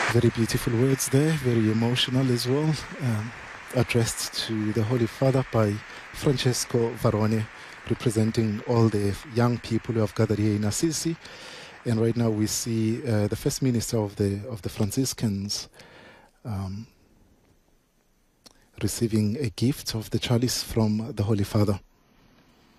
Very beautiful words there, very emotional as well, addressed to the Holy Father by Francesco Varone, representing all the young people who have gathered here in Assisi. And right now we see the First Minister of the Franciscans receiving a gift of the chalice from the Holy Father.